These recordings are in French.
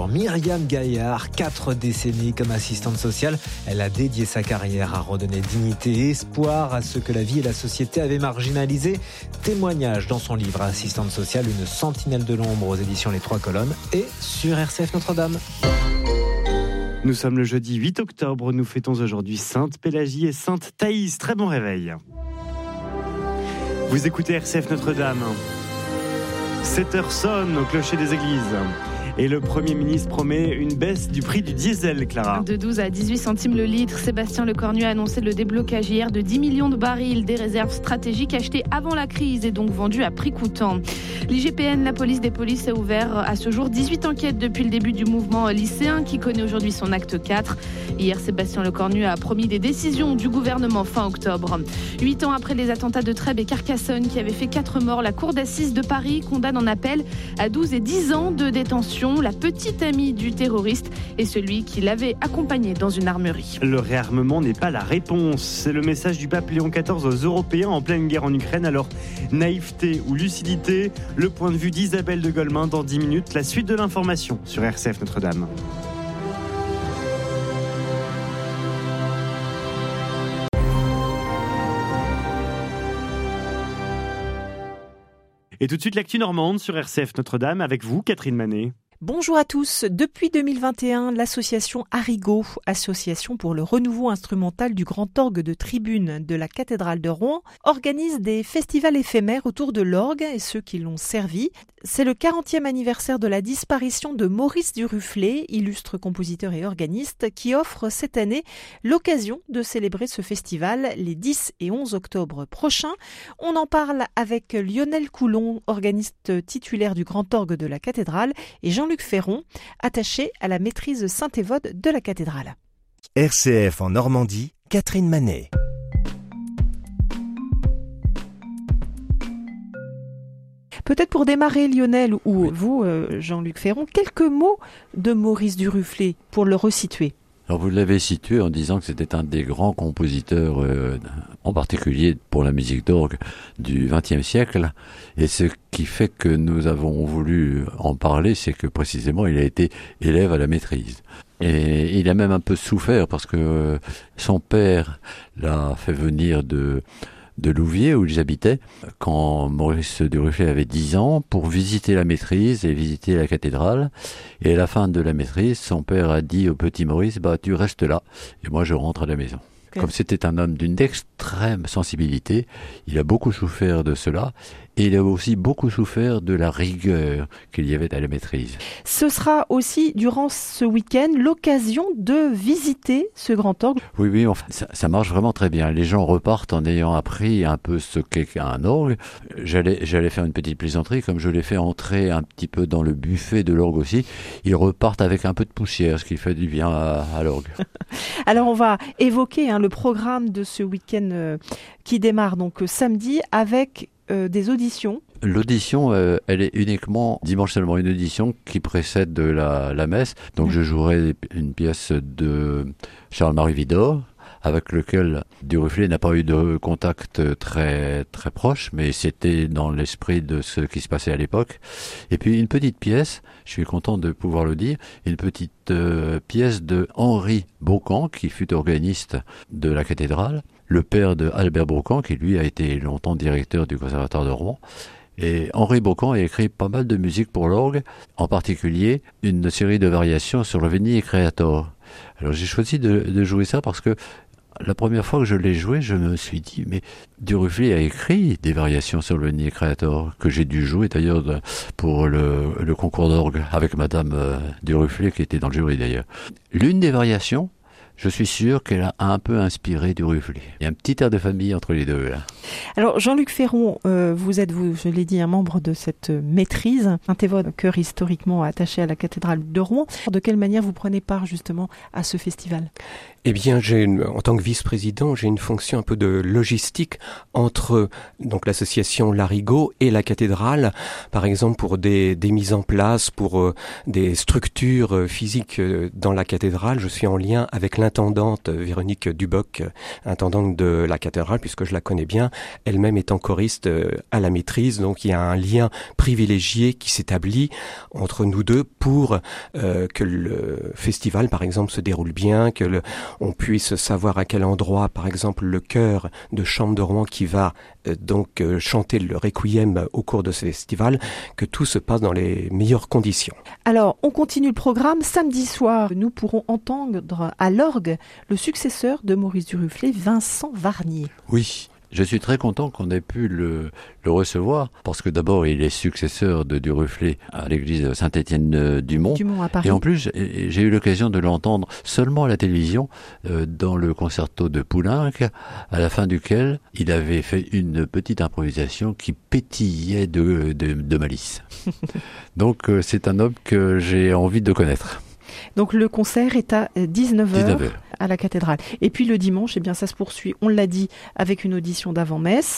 Bonjour. Myriam Gaillard, 4 décennies comme assistante sociale. Elle a dédié sa carrière à redonner dignité et espoir à ceux que la vie et la société avaient marginalisés. Témoignage dans son livre Assistante sociale, une sentinelle de l'ombre aux éditions Les Trois Colonnes et sur RCF Notre-Dame. Nous sommes le jeudi 8 octobre. Nous fêtons aujourd'hui Sainte Pélagie et Sainte Thaïs. Très bon réveil. Vous écoutez RCF Notre-Dame. 7h sonne au clocher des églises. Et le Premier ministre promet une baisse du prix du diesel, Clara. De 12 à 18 centimes le litre, Sébastien Lecornu a annoncé le déblocage hier de 10 millions de barils des réserves stratégiques achetées avant la crise et donc vendues à prix coûtant. L'IGPN, la police des polices, a ouvert à ce jour 18 enquêtes depuis le début du mouvement lycéen qui connaît aujourd'hui son acte 4. Hier, Sébastien Lecornu a promis des décisions du gouvernement fin octobre. 8 ans après les attentats de Trèbes et Carcassonne qui avaient fait 4 morts, la cour d'assises de Paris condamne en appel à 12 et 10 ans de détention la petite amie du terroriste et celui qui l'avait accompagné dans une armerie. Le réarmement n'est pas la réponse. C'est le message du pape Léon XIV aux Européens en pleine guerre en Ukraine. Alors, naïveté ou lucidité, le point de vue d'Isabelle de Golemin dans 10 minutes. La suite de l'information sur RCF Notre-Dame. Et tout de suite, l'actu normande sur RCF Notre-Dame avec vous, Catherine Manet. Bonjour à tous. Depuis 2021, l'association Arrigo, association pour le renouveau instrumental du grand orgue de tribune de la cathédrale de Rouen, organise des festivals éphémères autour de l'orgue et ceux qui l'ont servi. C'est le 40e anniversaire de la disparition de Maurice Duruflé, illustre compositeur et organiste, qui offre cette année l'occasion de célébrer ce festival les 10 et 11 octobre prochains. On en parle avec Lionel Coulon, organiste titulaire du grand orgue de la cathédrale, et Jean-Luc Ferron, attaché à la maîtrise Saint-Évode de la cathédrale. RCF en Normandie, Catherine Manet. Peut-être pour démarrer, Lionel, ou vous, Jean-Luc Ferron, quelques mots de Maurice Duruflé pour le resituer. Alors vous l'avez situé en disant que c'était un des grands compositeurs, en particulier pour la musique d'orgue du XXe siècle. Et ce qui fait que nous avons voulu en parler, c'est que précisément il a été élève à la maîtrise. Et il a même un peu souffert parce que son père l'a fait venir de Louviers, où ils habitaient, quand Maurice Duruflé avait 10 ans, pour visiter la maîtrise et visiter la cathédrale. Et à la fin de la maîtrise, son père a dit au petit Maurice, tu restes là, et moi je rentre à la maison. Okay. Comme c'était un homme d'une extrême sensibilité, il a beaucoup souffert de cela, et il a aussi beaucoup souffert de la rigueur qu'il y avait à la maîtrise. Ce sera aussi, durant ce week-end, l'occasion de visiter ce grand orgue. Oui, en fait, ça marche vraiment très bien. Les gens repartent en ayant appris un peu ce qu'est un orgue. J'allais faire une petite plaisanterie, comme je l'ai fait entrer un petit peu dans le buffet de l'orgue aussi. Ils repartent avec un peu de poussière, ce qui fait du bien à l'orgue. Alors on va évoquer le programme de ce week-end qui démarre donc samedi avec des auditions. L'audition, elle est uniquement dimanche seulement, une audition qui précède de la messe. Donc je jouerai une pièce de Charles-Marie Widor, avec lequel Duruflé n'a pas eu de contact très très proche, mais c'était dans l'esprit de ce qui se passait à l'époque. Et puis une petite pièce, je suis content de pouvoir le dire, une petite pièce de Henri Beaucamp, qui fut organiste de la cathédrale, le père de Albert Beaucamp, qui lui a été longtemps directeur du conservatoire de Rouen. Et Henri Beaucamp a écrit pas mal de musique pour l'orgue, en particulier une série de variations sur le Veni Creator. Alors j'ai choisi de jouer ça parce que la première fois que je l'ai joué, je me suis dit, mais Duruflé a écrit des variations sur le Veni Creator, que j'ai dû jouer d'ailleurs pour le concours d'orgue avec Madame Duruflé, qui était dans le jury d'ailleurs. L'une des variations, je suis sûr qu'elle a un peu inspiré Duruflé. Il y a un petit air de famille entre les deux, là. Alors, Jean-Luc Ferron, vous êtes, je l'ai dit, un membre de cette maîtrise, Saint-Évode, chœur historiquement attaché à la cathédrale de Rouen. De quelle manière vous prenez part, justement, à ce festival ? Eh bien, en tant que vice-président, j'ai une fonction un peu de logistique entre donc l'association L'Arrigo et la cathédrale, par exemple pour des mises en place, pour des structures physiques dans la cathédrale. Je suis en lien avec l'intendante Véronique Duboc, intendante de la cathédrale, puisque je la connais bien, elle-même étant choriste à la maîtrise. Donc il y a un lien privilégié qui s'établit entre nous deux pour que le festival, par exemple, se déroule bien, que on puisse savoir à quel endroit, par exemple, le chœur de Chambre de Rouen qui va donc chanter le requiem au cours de ce festival, que tout se passe dans les meilleures conditions. Alors, on continue le programme. Samedi soir, nous pourrons entendre à l'orgue le successeur de Maurice Duruflé, Vincent Varnier. Oui. Je suis très content qu'on ait pu le recevoir, parce que d'abord, il est successeur de Duruflé à l'église Saint-Étienne-du-Mont. À Paris. Et en plus, j'ai eu l'occasion de l'entendre seulement à la télévision, dans le concerto de Poulenc, à la fin duquel il avait fait une petite improvisation qui pétillait de malice. Donc, c'est un homme que j'ai envie de connaître. Donc le concert est à 19h à la cathédrale. Et puis le dimanche, ça se poursuit, on l'a dit, avec une audition d'avant-messe.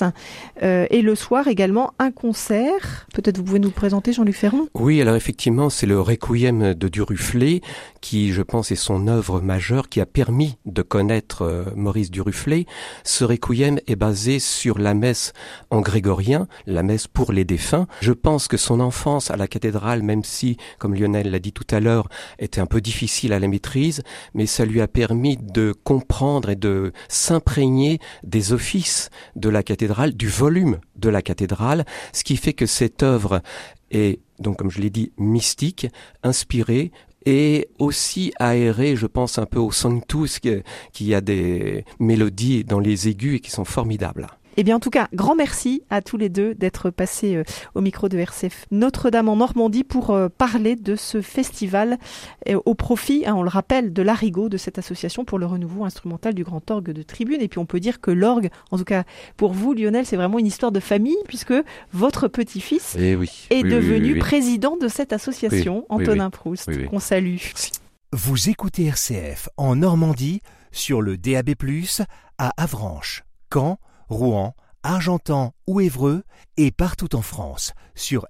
Et le soir également, un concert. Peut-être vous pouvez nous le présenter, Jean-Luc Ferron ? Oui, alors effectivement, c'est le Requiem de Duruflé qui, je pense, est son œuvre majeure qui a permis de connaître Maurice Duruflé. Ce Requiem est basé sur la messe en grégorien, la messe pour les défunts. Je pense que son enfance à la cathédrale, même si, comme Lionel l'a dit tout à l'heure, était un peu difficile à la maîtrise, mais ça lui a permis de comprendre et de s'imprégner des offices de la cathédrale, du volume de la cathédrale, ce qui fait que cette œuvre est, donc comme je l'ai dit, mystique, inspirée, et aussi aérée, je pense, un peu au sanctus, qui a des mélodies dans les aigus et qui sont formidables. Eh bien, en tout cas, grand merci à tous les deux d'être passés au micro de RCF Notre-Dame en Normandie pour parler de ce festival au profit, on le rappelle, de l'Arigot, de cette association pour le renouveau instrumental du Grand Orgue de Tribune. Et puis, on peut dire que l'orgue, en tout cas pour vous, Lionel, c'est vraiment une histoire de famille, puisque votre petit-fils est devenu président de cette association, Antonin Proust, qu'on salue. Vous écoutez RCF en Normandie sur le DAB+, à Avranches, Caen, Rouen, Argentan ou Évreux et partout en France sur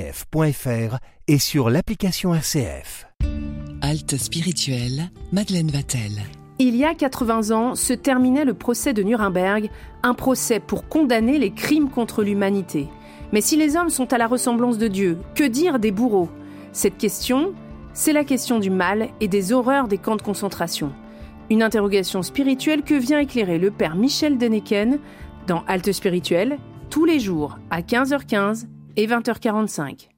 rcf.fr et sur l'application RCF. Halte spirituelle, Madeleine Vatel. Il y a 80 ans se terminait le procès de Nuremberg, un procès pour condamner les crimes contre l'humanité. Mais si les hommes sont à la ressemblance de Dieu, que dire des bourreaux ? Cette question, c'est la question du mal et des horreurs des camps de concentration. Une interrogation spirituelle que vient éclairer le père Michel Denneken dans Halte spirituelle, tous les jours à 15h15 et 20h45.